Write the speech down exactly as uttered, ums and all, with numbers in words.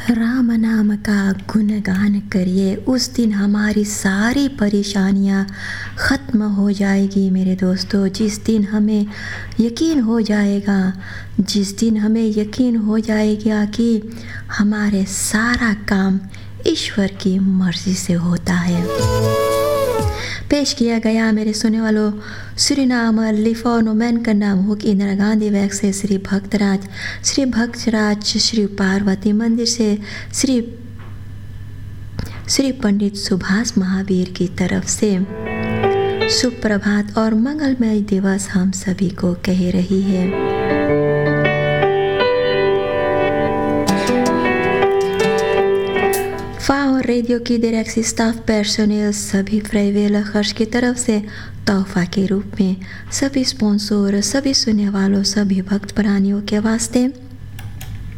राम नाम का गुणगान करिए, उस दिन हमारी सारी परेशानियां ख़त्म हो जाएगी मेरे दोस्तों। जिस दिन हमें यकीन हो जाएगा जिस दिन हमें यकीन हो जाएगा कि हमारे सारा काम ईश्वर की मर्ज़ी से होता है। पेश किया गया मेरे सुनने वालों सुरीनाम लिफोनोमैन का नाम हो कि इंदिरा गांधी वैग से श्री भक्तराज श्री भक्तराज श्री पार्वती मंदिर से श्री श्री पंडित सुभाष महावीर की तरफ से सुप्रभात और मंगलमय दिवस हम सभी को कह रही है। और रेडियो की डायरेक्ट स्टाफ पर्सनल सभी फ्राइवेल खर्च की तरफ से तोहफा के रूप में सभी स्पॉन्सर सभी सुनने वालों सभी भक्त प्राणियों के वास्ते